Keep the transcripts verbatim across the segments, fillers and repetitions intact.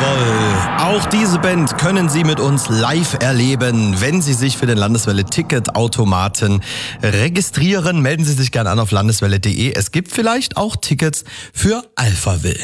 Jawohl, auch diese Band können Sie mit uns live erleben. Wenn Sie sich für den Landeswelle-Ticketautomaten registrieren, melden Sie sich gerne an auf landeswelle punkt de. Es gibt vielleicht auch Tickets für Alphaville.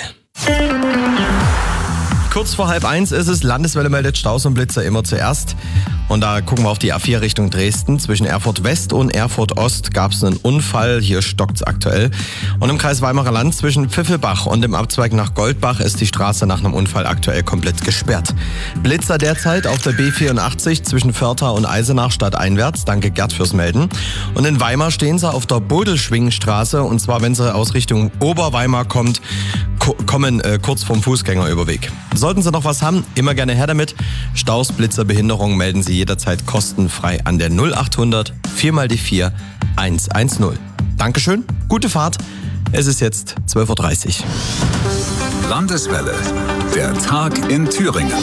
Kurz vor halb eins ist es. Landeswelle meldet Staus und Blitzer immer zuerst. Und da gucken wir auf die A vier Richtung Dresden. Zwischen Erfurt West und Erfurt Ost gab es einen Unfall. Hier stockt es aktuell. Und im Kreis Weimarer Land zwischen Pfiffelbach und dem Abzweig nach Goldbach ist die Straße nach einem Unfall aktuell komplett gesperrt. Blitzer derzeit auf der B vierundachtzig zwischen Vörtha und Eisenach stadteinwärts. Danke Gerd fürs Melden. Und in Weimar stehen sie auf der Bodelschwingstraße. Und zwar, wenn sie aus Richtung Oberweimar kommt, ko- kommen äh, kurz vom Fußgängerüberweg. Sollten Sie noch was haben, immer gerne her damit. Staus, Blitzer, Behinderung melden Sie jederzeit kostenfrei an der null achthundert vier mal die vier eins eins null. Dankeschön, gute Fahrt. Es ist jetzt zwölf Uhr dreißig. Landeswelle, der Tag in Thüringen.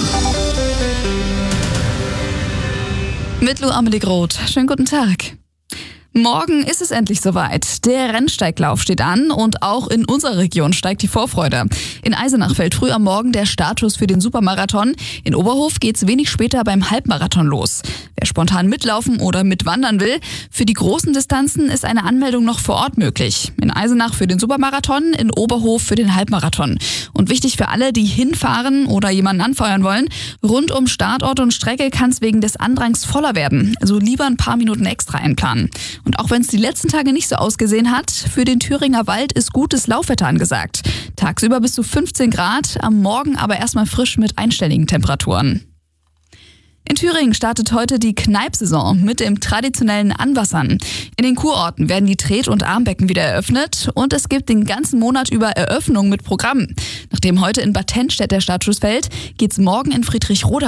Mit Lou Amelie Groth. Schönen guten Tag. Morgen ist es endlich soweit. Der Rennsteiglauf steht an und auch in unserer Region steigt die Vorfreude. In Eisenach fällt früh am Morgen der Startschuss für den Supermarathon. In Oberhof geht's wenig später beim Halbmarathon los. Wer spontan mitlaufen oder mitwandern will, für die großen Distanzen ist eine Anmeldung noch vor Ort möglich. In Eisenach für den Supermarathon, in Oberhof für den Halbmarathon. Und wichtig für alle, die hinfahren oder jemanden anfeuern wollen, rund um Startort und Strecke kann es wegen des Andrangs voller werden. Also lieber ein paar Minuten extra einplanen. Und auch wenn es die letzten Tage nicht so ausgesehen hat, für den Thüringer Wald ist gutes Laufwetter angesagt. Tagsüber bis zu fünfzehn Grad, am Morgen aber erstmal frisch mit einstelligen Temperaturen. In Thüringen startet heute die Kneipsaison mit dem traditionellen Anwassern. In den Kurorten werden die Tret- und Armbecken wieder eröffnet und es gibt den ganzen Monat über Eröffnungen mit Programmen. Nachdem heute in Bad Tennstedt der Startschuss fällt, geht's morgen in Friedrichroda